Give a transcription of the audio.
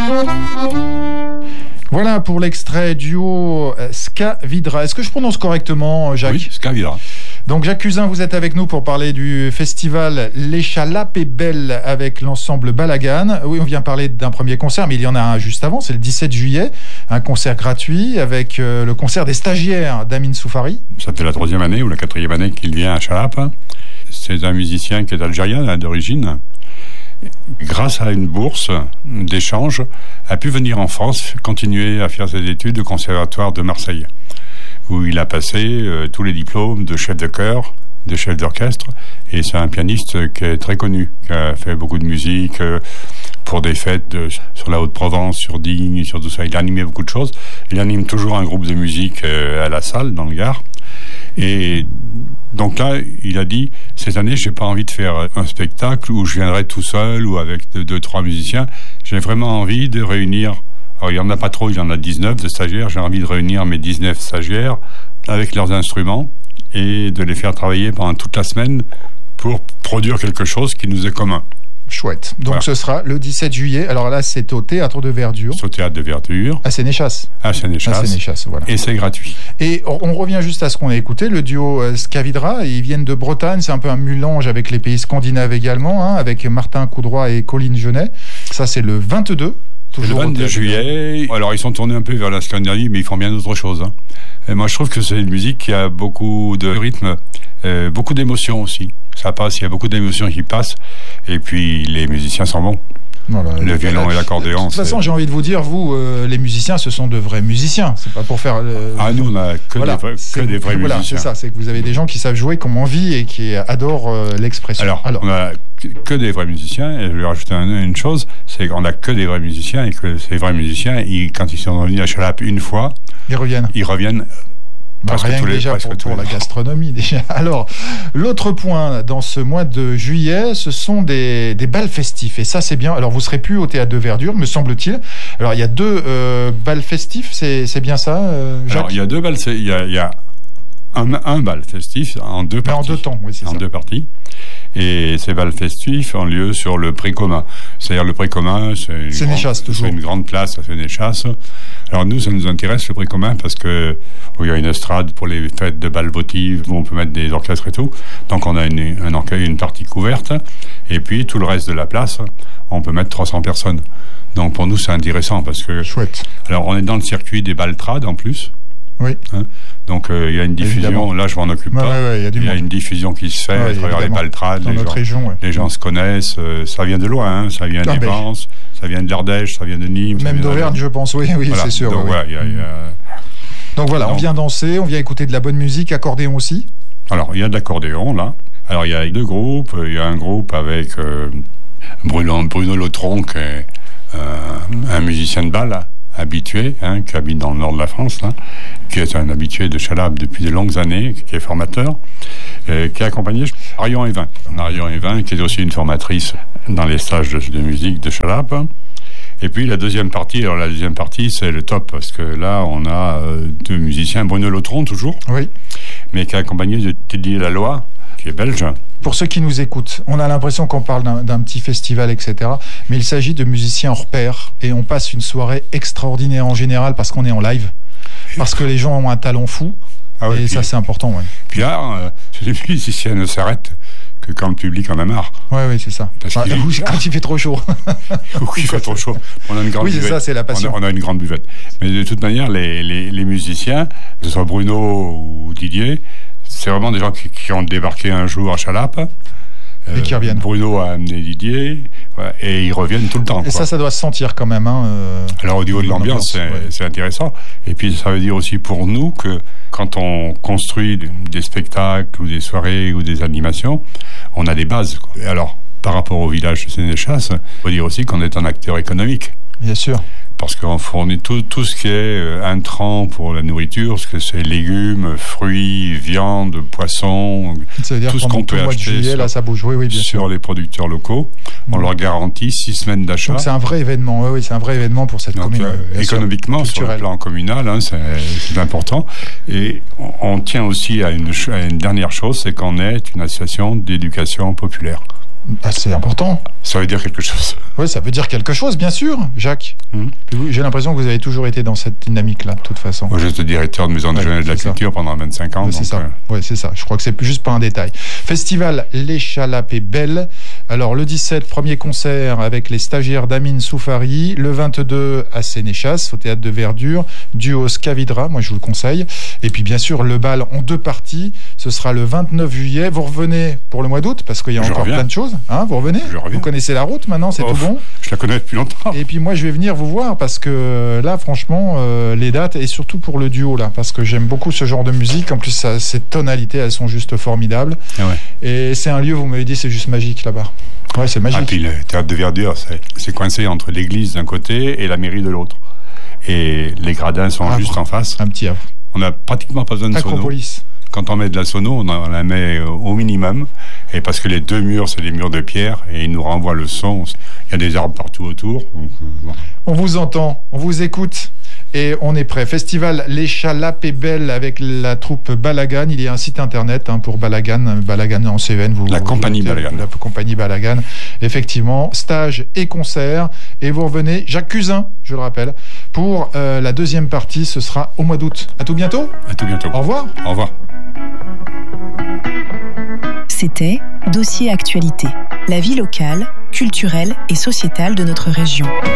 Voilà pour l'extrait duo Ska Vidra. Est-ce que je prononce correctement, Jacques ? Oui, Ska Vidra. Donc Jacques Cusin, vous êtes avec nous pour parler du festival L'échalapes est belle avec l'ensemble Balagan. Oui, on vient parler d'un premier concert, mais il y en a un juste avant, c'est le 17 juillet, un concert gratuit avec le concert des stagiaires d'Amin Soufari. Ça fait la 3e année ou la 4e année qu'il vient à Chalapes. C'est un musicien qui est algérien d'origine. Grâce à une bourse d'échange, a pu venir en France, continuer à faire ses études au Conservatoire de Marseille, où il a passé tous les diplômes de chef de chœur, de chef d'orchestre, et c'est un pianiste qui est très connu, qui a fait beaucoup de musique pour des fêtes sur la Haute-Provence, sur Digne, sur tout ça. Il a animé beaucoup de choses. Il anime toujours un groupe de musique à la salle, dans le Gard. Et donc là, il a dit, cette année, j'ai pas envie de faire un spectacle où je viendrai tout seul ou avec 2-3 musiciens. J'ai vraiment envie de réunir, alors il y en a pas trop, il y en a 19 de stagiaires. J'ai envie de réunir mes 19 stagiaires avec leurs instruments et de les faire travailler pendant toute la semaine pour produire quelque chose qui nous est commun. Chouette. Donc voilà. Ce sera le 17 juillet. Alors là, c'est au Théâtre de Verdure. C'est au Théâtre de Verdure. À Sénéchas. À Sénéchas, voilà. Et c'est gratuit. Et on revient juste à ce qu'on a écouté, le duo Ska Vidra. Ils viennent de Bretagne. C'est un peu un mélange avec les pays scandinaves également, hein, avec Martin Coudroy et Colline Genet. Ça, c'est le 22. Le 22 juillet. Alors, ils sont tournés un peu vers la Scandinavie, mais ils font bien d'autres choses. Hein. Et moi, je trouve que c'est une musique qui a beaucoup de rythme, beaucoup d'émotions aussi. Ça passe, il y a beaucoup d'émotions qui passent. Et puis, les musiciens sont bons. Voilà, le violon et l'accordéon. De toute façon, j'ai envie de vous dire, vous, les musiciens, ce sont de vrais musiciens. C'est pas pour faire. Nous, on a que des vrais musiciens. C'est ça. C'est que vous avez des gens qui savent jouer comme envie et qui adorent l'expression. Alors, on a que des vrais musiciens. Et je vais rajouter une chose, c'est qu'on a que des vrais musiciens et que ces vrais musiciens, quand ils sont venus à Chalapes une fois, ils reviennent. Rien que déjà pour la gastronomie déjà. Alors, l'autre point dans ce mois de juillet, ce sont des bals festifs. Et ça, c'est bien. Alors, vous serez plus au Théâtre de Verdure, me semble-t-il. Alors, il y a 2 bals festifs, c'est bien ça, Jacques ? Alors, il y a 2 balles. Il y a un bal festif en 2 parties. Mais en 2 temps, oui, c'est ça. En 2 parties. Et ces bals festifs ont lieu sur le Pré commun. C'est-à-dire le Pré commun, c'est une grande place à Sénéchas. Alors nous, ça nous intéresse le Pré commun parce que il y a une estrade pour les fêtes de bal votives où on peut mettre des orchestres et tout. Donc on a une partie couverte. Et puis tout le reste de la place, on peut mettre 300 personnes. Donc pour nous, c'est intéressant parce que... Chouette. Alors on est dans le circuit des baltrades en plus. Oui. Hein, donc il y a une diffusion. Évidemment. Là, je m'en occupe pas. Il y a une diffusion qui se fait à travers les baltrades. Dans notre région. Les gens se connaissent. Ça vient de loin. Hein, ça vient des Vence, ça vient de l'Ardèche, ça vient de Nîmes. Même d'Auvergne, je pense. Oui, voilà. C'est sûr. Donc voilà, Donc voilà, on vient danser, on vient écouter de la bonne musique, accordéon aussi. Alors il y a de l'accordéon là. Alors il y a 2 groupes. Il y a un groupe avec Bruno Lautron, qui est un musicien de bal. Habitué, qui habite dans le nord de la France, qui est un habitué de Chalapes depuis de longues années, qui est formateur, qui est accompagné Marion Evin. Marion Evin, qui est aussi une formatrice dans les stages de musique de Chalapes. Et puis la deuxième partie, c'est le top, parce que là, on a 2 musiciens, Bruno Lautron toujours, oui, mais qui est accompagné de Didier Laloy, qui est belge. Pour ceux qui nous écoutent, on a l'impression qu'on parle d'un petit festival, etc. Mais il s'agit de musiciens hors pair et on passe une soirée extraordinaire en général parce qu'on est en live, parce que les gens ont un talent fou et ça c'est important. Ouais. Puis là, les musiciens ne s'arrêtent que quand le public en a marre. Oui, c'est ça. Quand il fait trop chaud. Ou qu'il fait trop chaud. On a une grande buvette. C'est ça, c'est la passion. On a une grande buvette. Mais de toute manière, les musiciens, que ce soit Bruno ou Didier, c'est vraiment des gens qui ont débarqué un jour à Chalapes. Et qui reviennent. Bruno a amené Didier, et ils reviennent tout le temps. Et ça doit se sentir quand même. Alors au niveau de l'ambiance, c'est intéressant. Et puis ça veut dire aussi pour nous que quand on construit des spectacles ou des soirées ou des animations, on a des bases. Alors par rapport au village de Sénéchas, il faut dire aussi qu'on est un acteur économique. Bien sûr. Parce qu'on fournit tout ce qui est intrant pour la nourriture, ce que c'est légumes, fruits, viande, poissons, tout ce qu'on peut acheter sur les producteurs locaux. On leur garantit 6 semaines d'achat. Donc c'est un vrai événement, c'est un vrai événement pour cette commune. Économiquement, sur le plan communal, c'est important. Et on tient aussi à une dernière chose, c'est qu'on est une association d'éducation populaire. C'est important. Ça veut dire quelque chose. Oui, ça veut dire quelque chose, bien sûr, Jacques. J'ai l'impression que vous avez toujours été dans cette dynamique-là, de toute façon. Moi, j'étais directeur de maison de jeunesse de la culture pendant 25 ans. C'est ça. Oui, c'est ça. Je crois que c'est juste pas un détail. Festival L'Échalape Belle. Alors, le 17, premier concert avec les stagiaires d'Amine Soufari. Le 22, à Sénéchas, au Théâtre de Verdure. Duo Scavidra, moi, je vous le conseille. Et puis, bien sûr, le bal en 2 parties. Ce sera le 29 juillet. Vous revenez pour le mois d'août, parce qu'il y a encore plein de choses. Vous revenez ? Vous connaissez la route maintenant, c'est tout bon ? Je la connais depuis longtemps. Et puis moi, je vais venir vous voir parce que là, franchement, les dates, et surtout pour le duo, là, parce que j'aime beaucoup ce genre de musique. En plus, ces tonalités, elles sont juste formidables. Et c'est un lieu, vous m'avez dit, c'est juste magique là-bas. Ouais, c'est magique. Et puis le Théâtre de Verdure, c'est coincé entre l'église d'un côté et la mairie de l'autre. Et les gradins sont juste en face. Un petit havre. On n'a pratiquement pas besoin de sono. Quand on met de la sono, on la met au minimum. Et parce que les 2 murs, c'est des murs de pierre et ils nous renvoient le son. Il y a des arbres partout autour. Donc, On vous entend, on vous écoute et on est prêt. Festival L'Échalape Belle avec la troupe Balagan. Il y a un site internet pour Balagan en Cévennes. La compagnie Balagan. La compagnie Balagan. Effectivement, stage et concert. Et vous revenez, Jacques Cusin, je le rappelle, pour la deuxième partie. Ce sera au mois d'août. À tout bientôt. À tout bientôt. Au revoir. Au revoir. C'était Dossier Actualité, la vie locale, culturelle et sociétale de notre région.